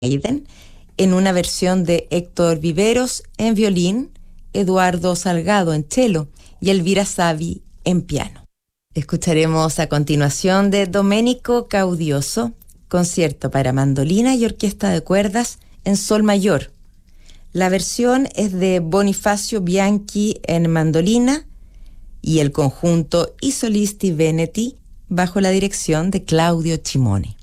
Maiden, en una versión de Héctor Viveros en violín, Eduardo Salgado en cello y Elvira Savi en piano. Escucharemos a continuación de Domenico Caudioso, concierto para mandolina y orquesta de cuerdas en sol mayor. La versión es de Bonifacio Bianchi en mandolina y el conjunto I Solisti Veneti bajo la dirección de Claudio Cimone.